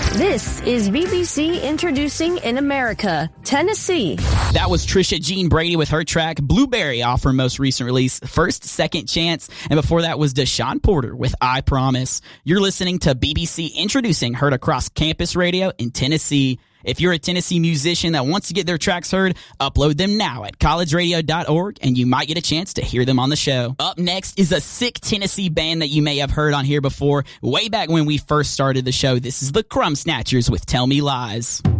This is BBC Introducing in America, Tennessee. That was Trisha Jean Brady with her track Blueberry off her most recent release, First Second Chance. And before that was Deshaun Porter with I Promise. You're listening to BBC Introducing, heard across campus radio in Tennessee. If you're a Tennessee musician that wants to get their tracks heard, upload them now at collegeradio.org and you might get a chance to hear them on the show. Up next is a sick Tennessee band that you may have heard on here before. Way back when we first started the show, this is the Crumb Snatchers with Tell Me Lies.